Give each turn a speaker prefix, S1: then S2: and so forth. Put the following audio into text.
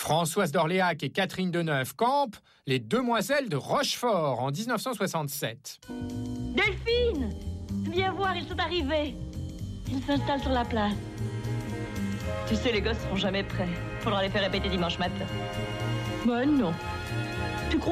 S1: Françoise d'Orléac et Catherine Deneuve campent les demoiselles de Rochefort en 1967.
S2: Delphine, viens voir, ils sont arrivés. Ils s'installent sur la place.
S3: Tu sais, les gosses seront jamais prêts. Faudra les faire répéter dimanche matin.
S2: Ben non. Tu crois ?